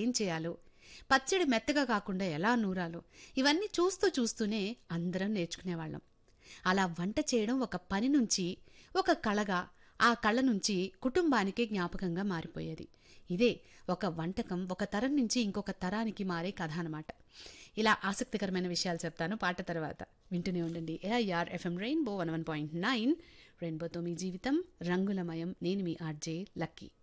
ఏం చేయాలో, పచ్చడి మెత్తగా కాకుండా ఎలా నూరాలో ఇవన్నీ చూస్తూనే అందరం నేర్చుకునేవాళ్ళం. అలా వంట చేయడం ఒక పని నుంచి ఒక కళగా, ఆ కళ నుంచి కుటుంబానికి జ్ఞాపకంగా మారిపోయేది. ఇదే ఒక వంటకం ఒక తరం నుంచి ఇంకొక తరానికి మారే కథ అన్నమాట. ఇలా ఆసక్తికరమైన విషయాలు చెప్తాను పాట తర్వాత. వింటూనే ఉండండి ఏఐఆర్ ఎఫ్ఎం రెయిన్బో 101.9. రెయిన్బోతో మీ జీవితం రంగులమయం. నేను మీ ఆర్జే లక్కీ.